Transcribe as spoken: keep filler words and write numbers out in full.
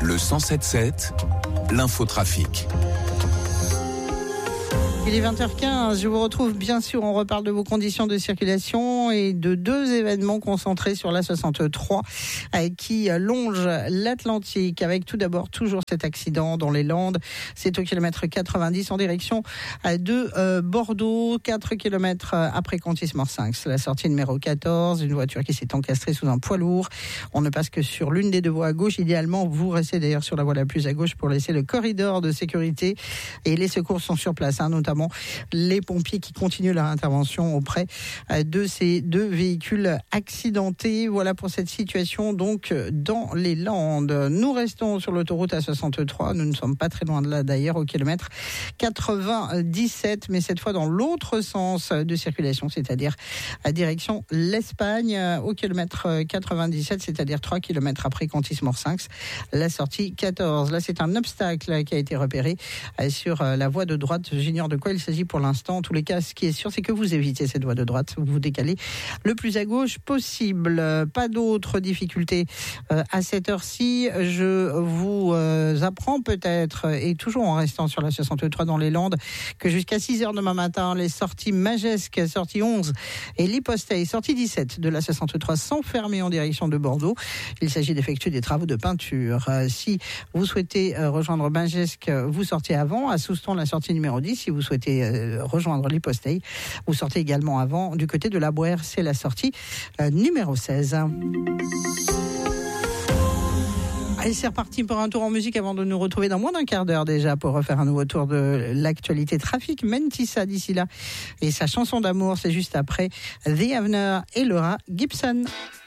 Le cent sept sept, l'infotrafic. Il est vingt heures quinze, je vous retrouve bien sûr, on reparle de vos conditions de circulation et de deux événements concentrés sur l'A soixante-trois qui longe l'Atlantique avec tout d'abord toujours cet accident dans les Landes. C'est au kilomètre quatre-vingt-dix en direction de Bordeaux, quatre kilomètres après Contis-Morsinx. La sortie numéro quatorze, une voiture qui s'est encastrée sous un poids lourd. On ne passe que sur l'une des deux voies à gauche. Idéalement, vous restez d'ailleurs sur la voie la plus à gauche pour laisser le corridor de sécurité et les secours sont sur place, hein, notamment les pompiers qui continuent leur intervention auprès de ces deux véhicules accidentés. Voilà pour cette situation donc dans les Landes. Nous restons sur l'autoroute A soixante-trois, nous ne sommes pas très loin de là d'ailleurs, au kilomètre quatre-vingt-dix-sept, mais cette fois dans l'autre sens de circulation, c'est-à-dire à direction l'Espagne, au kilomètre quatre-vingt-dix-sept, c'est-à-dire trois kilomètres après Contis-Morsinx, la sortie quatorze. Là, c'est un obstacle qui a été repéré sur la voie de droite. J'ignore de quoi il s'agit pour l'instant. En tous les cas, ce qui est sûr, c'est que vous évitez cette voie de droite. Vous vous décalez le plus à gauche possible. Pas d'autres difficultés euh, à cette heure-ci. Je vous euh, apprends peut-être, et toujours en restant sur la soixante-trois dans les Landes, que jusqu'à six heures demain matin, les sorties Majesque, sortie onze, et l'Hyposteille, sortie dix-sept de la soixante-trois sont fermées en direction de Bordeaux. Il s'agit d'effectuer des travaux de peinture. Euh, si vous souhaitez euh, rejoindre Majesque, vous sortez avant. À Souston, la sortie numéro dix. Si vous souhaitez euh, rejoindre l'Hyposteille, vous sortez également avant. Du côté de la Bouère, c'est la sortie euh, numéro seize. Allez, c'est reparti pour un tour en musique avant de nous retrouver dans moins d'un quart d'heure déjà pour refaire un nouveau tour de l'actualité trafic. Mentissa d'ici là. Et sa chanson d'amour, c'est juste après The Avener et Laura Gibson.